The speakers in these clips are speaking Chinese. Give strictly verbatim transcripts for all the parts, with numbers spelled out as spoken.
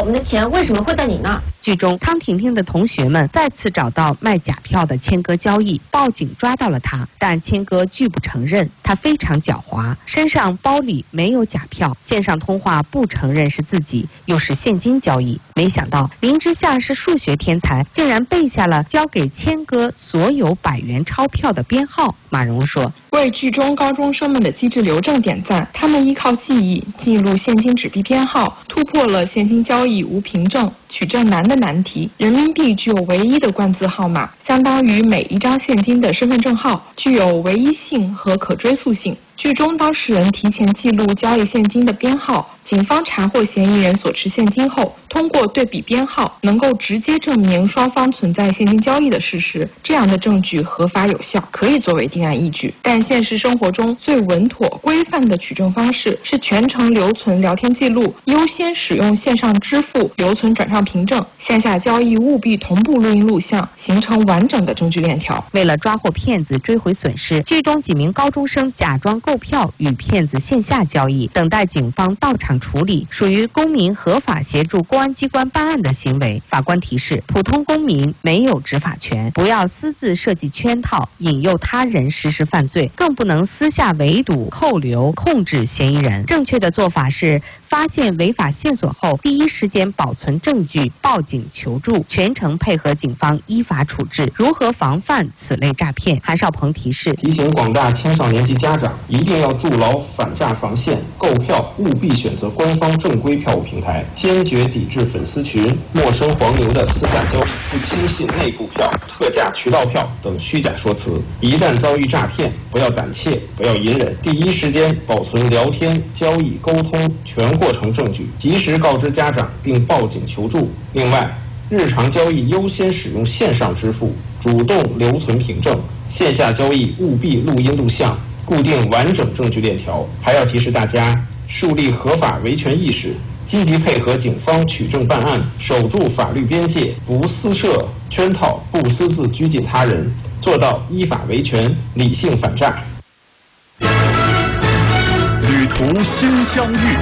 们的钱为什么会在你那儿？ 剧中，康婷婷的同学们再次找到卖假票的谦哥交易，报警抓到了他，但谦哥拒不承认，他非常狡猾，身上包里没有假票，线上通话不承认是自己，又是现金交易。没想到林之夏是数学天才，竟然背下了交给谦哥所有百元钞票的编号。马蓉说：“ 为剧中高中生们的机智流政点赞，他们依靠记忆记录现金纸币编号，突破了现金交易无凭证、取证难的难题。人民币具有唯一的冠字号码，相当于每一张现金的身份证号，具有唯一性和可追溯性。剧中当事人提前记录交易现金的编号，警方查获嫌疑人所持现金后，通过对比编号，能够直接证明双方存在现金交易的事实。这样的证据合法有效，可以作为定案依据。但现实生活中最稳妥规范的取证方式是全程留存聊天记录，优先使用线上支付留存转账凭证，线下交易务必同步录音录像，形成完整的证据链条。” 为了抓获骗子、追回损失，剧中几名高中生假装购票与骗子线下交易，等待警方到场处理，属于公民合法协助公安机关办案的行为。法官提示：普通公民没有执法权，不要私自设计圈套，引诱他人实施犯罪，更不能私下围堵、扣留、控制嫌疑人。正确的做法是发现违法线索后，第一时间保存证据，报警求助，全程配合警方依法处置。如何防范此类诈骗？韩少鹏提示： 提醒广大青少年及家长，一定要筑牢反诈防线，购票务必选择官方正规票务平台，坚决抵制粉丝群、陌生黄牛的私下交易，不轻信内部票、特价渠道票等虚假说辞。一旦遭遇诈骗，不要胆怯，不要隐忍，第一时间保存聊天、交易、沟通全过程证据，及时告知家长并报警求助。另外，日常交易优先使用线上支付，主动留存凭证，线下交易务必录音录像，固定完整证据链条。还要提示大家，树立合法维权意识，积极配合警方取证办案，守住法律边界，不私设圈套，不私自拘禁他人，做到依法维权，理性反诈。 旅途心相遇。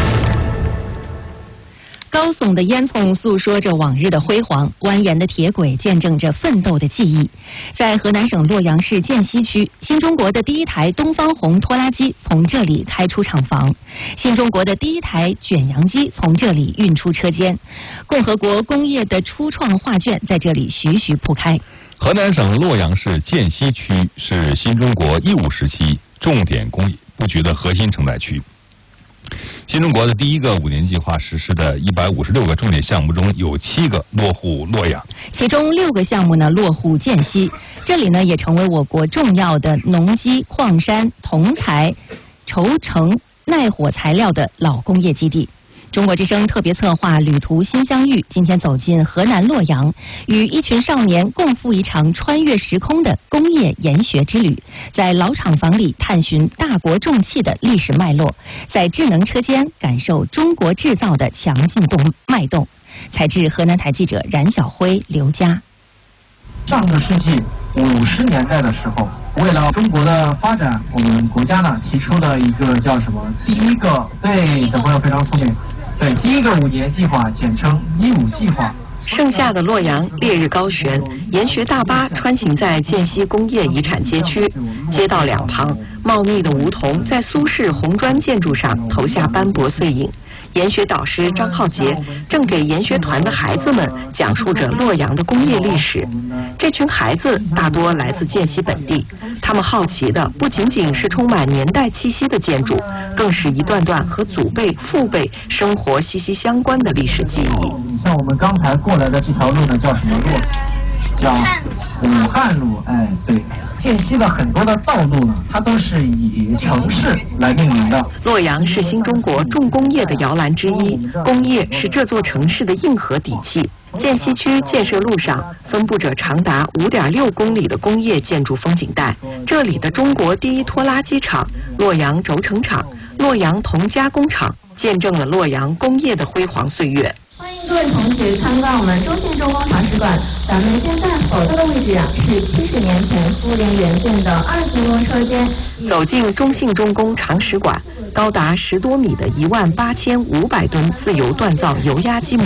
高耸的烟囱诉说着往日的辉煌，蜿蜒的铁轨见证着奋斗的记忆。在河南省洛阳市涧西区，新中国的第一台东方红拖拉机从这里开出厂房，新中国的第一台卷扬机从这里运出车间，共和国工业的初创画卷在这里徐徐铺开。 河南省洛阳市涧西区是新中国义务时期重点工业布局的核心承载区。新中国的第一个五年计划实施的一百五十六个重点项目中，有七个落户洛阳， 其中六个项目呢落户涧西，这里呢也成为我国重要的农机、矿山、铜材、绸成、耐火材料的老工业基地。中国之声特别策划旅途心相遇，今天走进河南洛阳，与一群少年共赴一场穿越时空的工业研学之旅，在老厂房里探寻大国重器的历史脉络，在智能车间感受中国制造的强劲动脉动。采自河南台记者冉晓辉、刘佳。 上个世纪五十年代的时候，为了中国的发展，我们国家呢提出了一个叫什么？第一个，对，小朋友非常聪明。对，第一个五年计划，简称一五计划。 盛夏的洛阳，烈日高悬，研学大巴穿行在涧西工业遗产街区，街道两旁，茂密的梧桐在苏式红砖建筑上投下斑驳碎影。研学导师张浩杰正给研学团的孩子们讲述着洛阳的工业历史。这群孩子大多来自涧西本地，他们好奇的不仅仅是充满年代气息的建筑，更是一段段和祖辈、父辈生活息息相关的历史记忆。 像我们刚才过来的这条路呢，叫什么路？叫武汉路。哎，对，涧西的很多的道路呢，它都是以城市来命名的。 洛阳是新中国重工业的摇篮之一，工业是这座城市的硬核底气。涧西区建设路上分布着长达 五点六公里的工业建筑风景带，这里的中国第一拖拉机厂、洛阳轴承厂、洛阳铜加工厂，见证了洛阳工业的辉煌岁月。 欢迎各位同学参观我们中信重工厂史馆。咱们现在所在的位置啊，是七十年前苏联援建的二层楼车间。 走进中信重工厂史馆，高达十多米的一万八千五百吨自由锻造油压机